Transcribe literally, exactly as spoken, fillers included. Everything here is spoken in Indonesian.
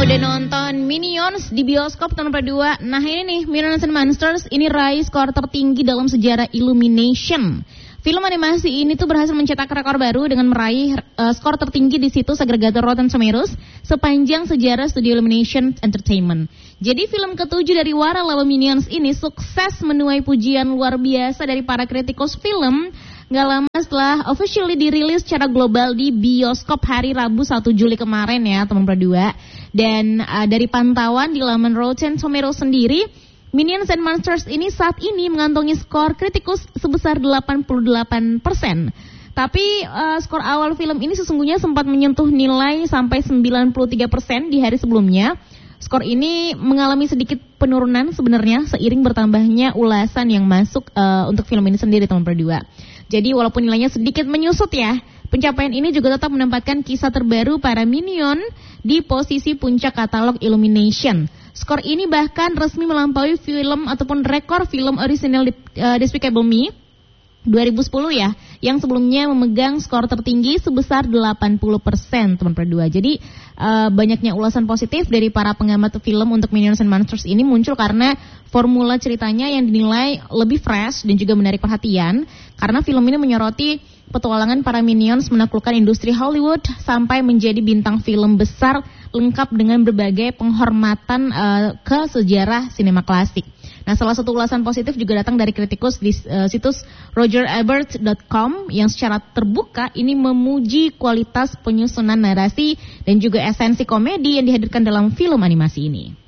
udah nonton Minions di bioskop tahun dua. Nah ini nih, Minions and Monsters ini raih skor tertinggi dalam sejarah Illumination. Film animasi ini tuh berhasil mencetak rekor baru dengan meraih uh, skor tertinggi di situs agregator Rotten Tomatoes sepanjang sejarah studio Illumination Entertainment. Jadi film ketujuh dari Warner lalu Minions ini sukses menuai pujian luar biasa dari para kritikus film. Gak lama setelah officially dirilis secara global di bioskop hari Rabu satu Juli kemarin ya teman berdua. Dan uh, dari pantauan di laman Rotten Tomatoes sendiri, Minions and Monsters ini saat ini mengantongi skor kritikus sebesar delapan puluh delapan persen. Tapi uh, skor awal film ini sesungguhnya sempat menyentuh nilai sampai sembilan puluh tiga persen di hari sebelumnya. Skor ini mengalami sedikit penurunan sebenarnya seiring bertambahnya ulasan yang masuk uh, untuk film ini sendiri teman berdua. Jadi walaupun nilainya sedikit menyusut ya, pencapaian ini juga tetap menempatkan kisah terbaru para Minion di posisi puncak katalog Illumination. Skor ini bahkan resmi melampaui film ataupun rekor film original uh, Despicable Me dua ribu sepuluh ya, yang sebelumnya memegang skor tertinggi sebesar delapan puluh persen teman berdua. Jadi uh, banyaknya ulasan positif dari para pengamat film untuk Minions and Monsters ini muncul karena formula ceritanya yang dinilai lebih fresh dan juga menarik perhatian, karena film ini menyoroti petualangan para Minions menaklukkan industri Hollywood sampai menjadi bintang film besar lengkap dengan berbagai penghormatan uh, ke sejarah sinema klasik. Nah, salah satu ulasan positif juga datang dari kritikus di uh, situs roger ebert dot com yang secara terbuka ini memuji kualitas penyusunan narasi dan juga esensi komedi yang dihadirkan dalam film animasi ini.